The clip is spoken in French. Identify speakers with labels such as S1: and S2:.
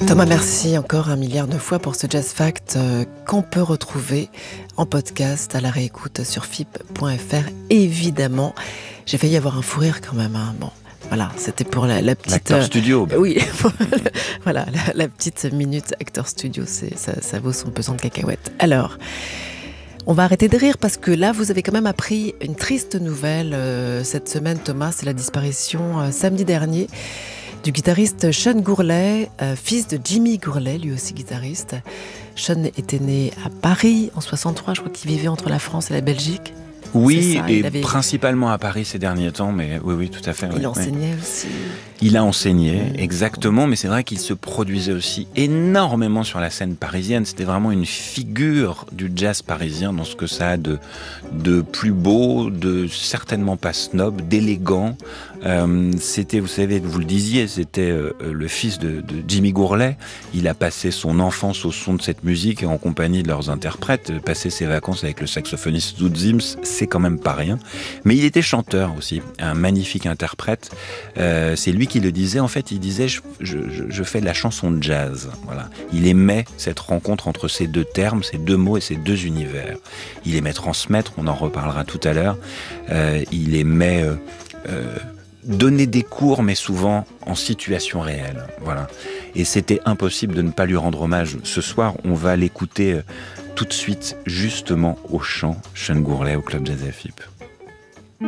S1: Thomas, merci encore 1 milliard de fois pour ce Jazz Fact qu'on peut retrouver en podcast à la réécoute sur FIP.fr. Évidemment, j'ai failli avoir un fou rire quand même. Bon, voilà, c'était pour la petite...
S2: L'acteur studio.
S1: Oui, voilà, la petite minute acteur studio, ça vaut son pesant de cacahuètes. Alors, on va arrêter de rire parce que là, vous avez quand même appris une triste nouvelle cette semaine, Thomas. C'est la disparition samedi dernier du guitariste Sean Gourley, fils de Jimmy Gourley, lui aussi guitariste. Sean était né à Paris en 63, je crois qu'il vivait entre la France et la Belgique.
S2: Oui, et principalement à Paris ces derniers temps, mais oui, tout à fait.
S1: Il enseignait aussi.
S2: Il a enseigné, exactement, mais c'est vrai qu'il se produisait aussi énormément sur la scène parisienne. C'était vraiment une figure du jazz parisien dans ce que ça a de plus beau, de certainement pas snob, d'élégant. C'était, vous savez, vous le disiez, c'était le fils de Jimmy Gourley. Il a passé son enfance au son de cette musique et en compagnie de leurs interprètes. Passer ses vacances avec le saxophoniste Zoot Sims, c'est quand même pas rien. Mais il était chanteur aussi, un magnifique interprète. C'est lui qui le disait. En fait, il disait je fais de la chanson de jazz. Voilà. Il aimait cette rencontre entre ces deux termes, ces deux mots et ces deux univers. Il aimait transmettre, on en reparlera tout à l'heure. Il aimait donner des cours, mais souvent en situation réelle. Voilà. Et c'était impossible de ne pas lui rendre hommage. Ce soir, on va l'écouter tout de suite, justement, au chant, Sean Gourley au Club Jazz FIP.